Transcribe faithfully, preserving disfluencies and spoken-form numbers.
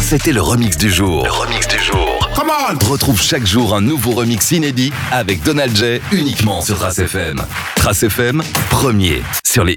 C'était le remix du jour. Le remix du jour. Come on! Retrouve chaque jour un nouveau remix inédit avec Donald J uniquement sur Trace F M. Trace F M, premier sur les